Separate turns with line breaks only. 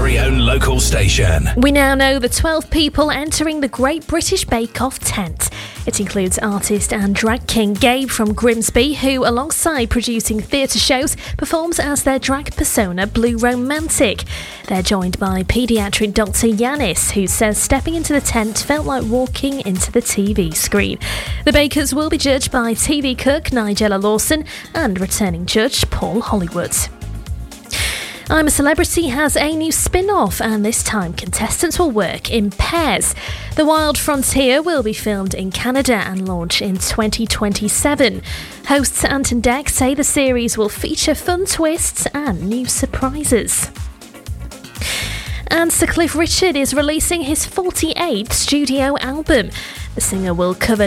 very own local station.
We now know the 12 people entering the Great British Bake Off tent. It includes artist and drag king Gabe from Grimsby, who, alongside producing theatre shows, performs as their drag persona Blue Romantic. They're joined by paediatric Dr. Yanis, who says stepping into the tent felt like walking into the TV screen. The bakers will be judged by TV cook Nigella Lawson and returning judge Paul Hollywood. I'm a Celebrity has a new spin-off, and this time contestants will work in pairs. The Wild Frontier will be filmed in Canada and launch in 2027. Hosts Ant and Dec say the series will feature fun twists and new surprises. And Sir Cliff Richard is releasing his 48th studio album. The singer will cover